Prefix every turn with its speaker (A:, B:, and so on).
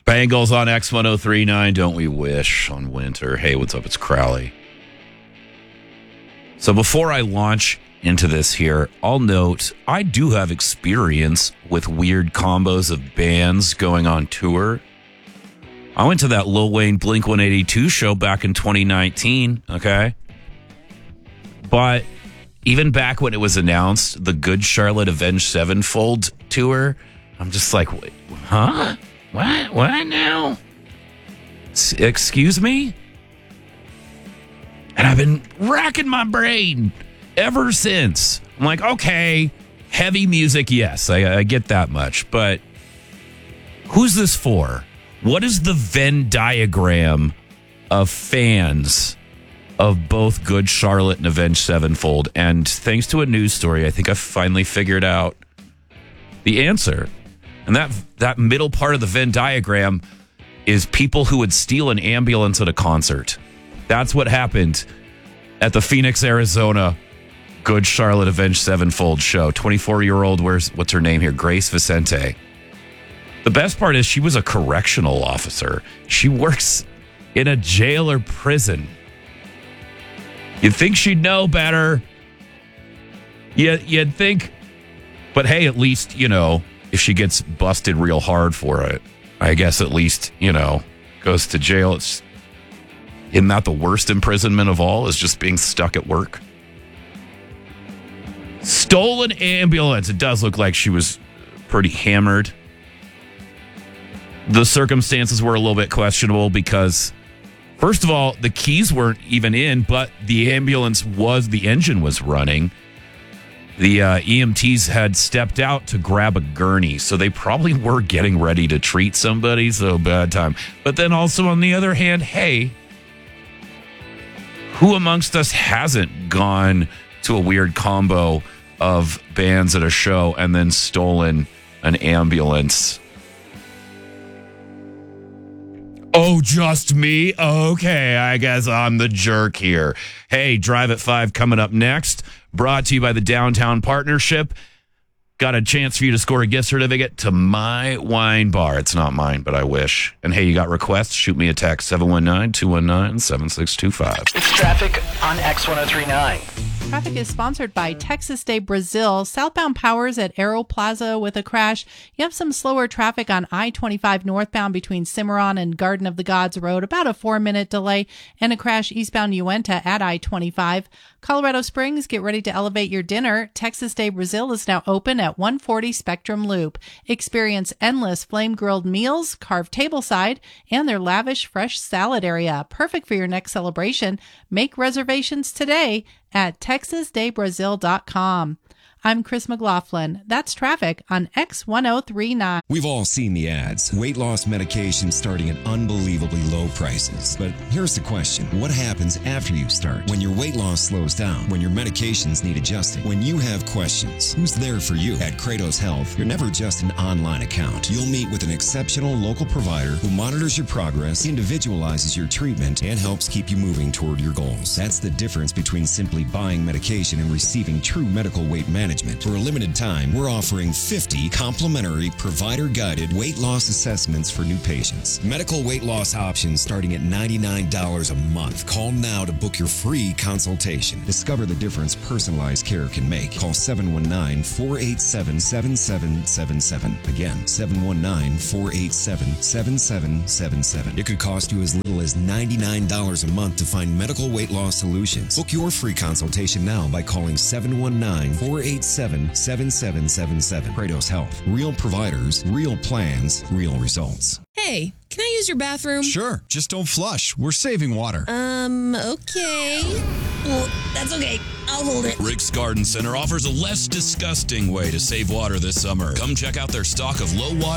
A: Bengals on X1039. Don't we wish on winter? Hey, what's up? It's Crowley. So before I launch into this here, I'll note I do have experience with weird combos of bands going on tour. I went to that Lil Wayne Blink-182 show back in 2019, okay? But even back when it was announced, the Good Charlotte Avenged Sevenfold tour, I'm just like, wait, huh? What now? Excuse me? And I've been racking my brain ever since. I'm like, okay, heavy music, yes, I get that much. But who's this for? What is the Venn diagram of fans of both Good Charlotte and Avenged Sevenfold? And thanks to a news story, I think I finally figured out the answer. And that middle part of the Venn diagram is people who would steal an ambulance at a concert. That's what happened at the Phoenix, Arizona Good Charlotte Avenged Sevenfold show. 24-year-old, what's her name here? Grace Vicente. The best part is she was a correctional officer. She works in a jail or prison. You'd think she'd know better. You'd think. But hey, at least, if she gets busted real hard for it, I guess at least, goes to jail. Isn't that the worst imprisonment of all, is just being stuck at work? Stolen ambulance. It does look like she was pretty hammered. The circumstances were a little bit questionable because, first of all, the keys weren't even in, but the engine was running. The EMTs had stepped out to grab a gurney, so they probably were getting ready to treat somebody, so bad time. But then also, on the other hand, hey, who amongst us hasn't gone to a weird combo of bands at a show and then stolen an ambulance? Oh, just me? Okay, I guess I'm the jerk here. Hey, Drive at 5 coming up next. Brought to you by the Downtown Partnership. Got a chance for you to score a gift certificate to my wine bar. It's not mine, but I wish. And hey, you got requests? Shoot me a text, 719-219-7625.
B: It's traffic on X1039.
C: Traffic is sponsored by Texas Day Brazil. Southbound Powers at Aero Plaza with a crash. You have some slower traffic on I-25 northbound between Cimarron and Garden of the Gods Road. About a 4-minute delay, and a crash eastbound Uinta at I-25. Colorado Springs, get ready to elevate your dinner. Texas Day Brazil is now open at 140 Spectrum Loop. Experience endless flame-grilled meals, carved tableside, and their lavish fresh salad area. Perfect for your next celebration. Make reservations today at texasdaybrazil.com. I'm Chris McLaughlin. That's traffic on X1039.
D: We've all seen the ads. Weight loss medication starting at unbelievably low prices. But here's the question. What happens after you start? When your weight loss slows down? When your medications need adjusting? When you have questions? Who's there for you? At Kratos Health, you're never just an online account. You'll meet with an exceptional local provider who monitors your progress, individualizes your treatment, and helps keep you moving toward your goals. That's the difference between simply buying medication and receiving true medical weight management. For a limited time, we're offering 50 complimentary provider-guided weight loss assessments for new patients. Medical weight loss options starting at $99 a month. Call now to book your free consultation. Discover the difference personalized care can make. Call 719-487-7777. Again, 719-487-7777. It could cost you as little as $99 a month to find medical weight loss solutions. Book your free consultation now by calling 719-487-7777. Kratos Health. Real providers, real plans, real results.
E: Hey, can I use your bathroom?
F: Sure, just don't flush. We're saving water.
E: Okay. Well, that's okay. I'll hold it.
A: Rick's Garden Center offers a less disgusting way to save water this summer. Come check out their stock of low water